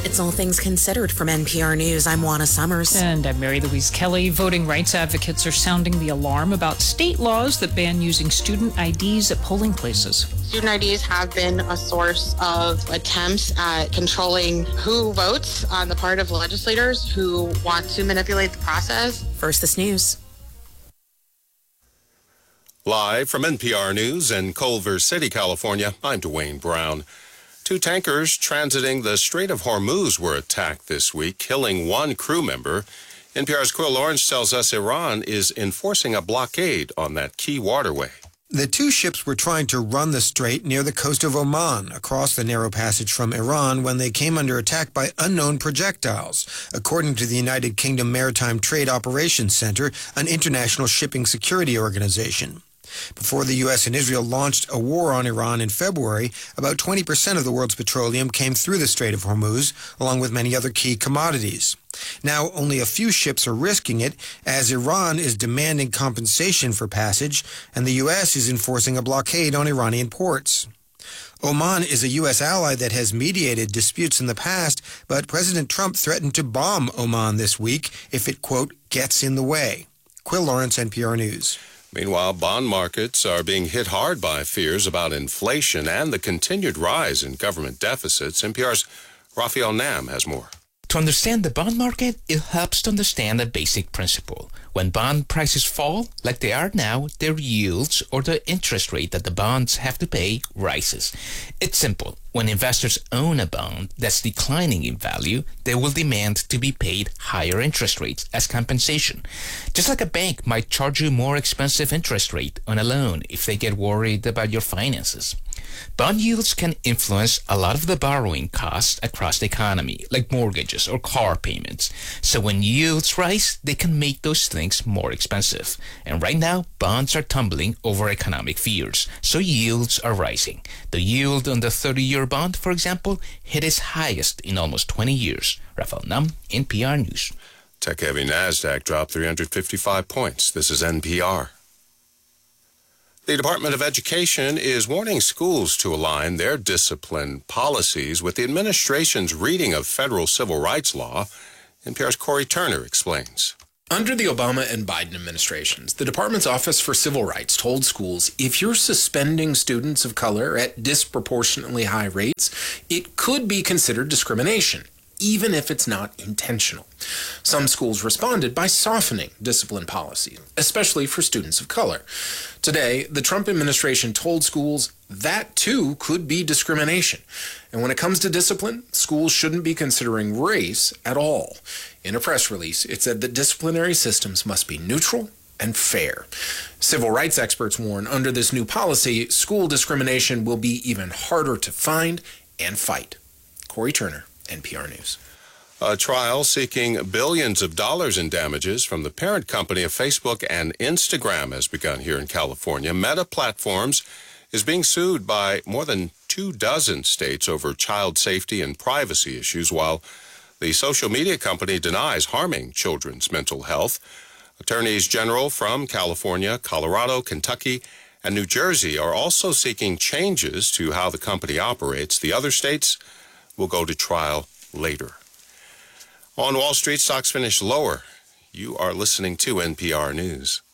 It's All Things Considered from NPR News. I'm Juana Summers. And I'm Mary Louise Kelly. Voting rights advocates are sounding the alarm about state laws that ban using student IDs at polling places. Student IDs have been a source of attempts at controlling who votes on the part of legislators who want to manipulate the process. First, this news. Live from NPR News in Culver City, California, I'm Dwayne Brown. 2 tankers transiting the Strait of Hormuz were attacked this week, killing 1 crew member. NPR's Quill Lawrence tells us Iran is enforcing a blockade on that key waterway. The 2 ships were trying to run the strait near the coast of Oman, across the narrow passage from Iran, when they came under attack by unknown projectiles, according to the United Kingdom Maritime Trade Operations Center, an international shipping security organization. Before the U.S. and Israel launched a war on Iran in February, about 20% of the world's petroleum came through the Strait of Hormuz, along with many other key commodities. Now, only a few ships are risking it, as Iran is demanding compensation for passage, and the U.S. is enforcing a blockade on Iranian ports. Oman is a U.S. ally that has mediated disputes in the past, but President Trump threatened to bomb Oman this week if it, quote, gets in the way. Quill Lawrence, NPR News. Meanwhile, bond markets are being hit hard by fears about inflation and the continued rise in government deficits. NPR's Raphael Nam has more. To understand the bond market, it helps to understand a basic principle. When bond prices fall, like they are now, their yields, or the interest rate that the bonds have to pay, rises. It's simple. When investors own a bond that's declining in value, they will demand to be paid higher interest rates as compensation. Just like a bank might charge you more expensive interest rate on a loan if they get worried about your finances. Bond yields can influence a lot of the borrowing costs across the economy, like mortgages or car payments. So when yields rise, they can make those things more expensive. And right now, bonds are tumbling over economic fears, so yields are rising. The yield on the 30-year bond, for example, hit its highest in almost 20 years. Raphael Nam, NPR News. Tech-heavy NASDAQ dropped 355 points. This is NPR. The Department of Education is warning schools to align their discipline policies with the administration's reading of federal civil rights law. NPR's Corey Turner explains. Under the Obama and Biden administrations, the Department's Office for Civil Rights told schools if you're suspending students of color at disproportionately high rates, it could be considered discrimination, even if it's not intentional. Some schools responded by softening discipline policy, especially for students of color. Today, the Trump administration told schools that too could be discrimination. And when it comes to discipline, schools shouldn't be considering race at all. In a press release, it said that disciplinary systems must be neutral and fair. Civil rights experts warn under this new policy, school discrimination will be even harder to find and fight. Corey Turner, NPR News. A trial seeking billions of dollars in damages from the parent company of Facebook and Instagram has begun here in California. Meta Platforms is being sued by more than 24 states over child safety and privacy issues, while the social media company denies harming children's mental health. Attorneys general from California, Colorado, Kentucky, and New Jersey are also seeking changes to how the company operates. The other states will go to trial later. On Wall Street, stocks finished lower. You are listening to NPR News.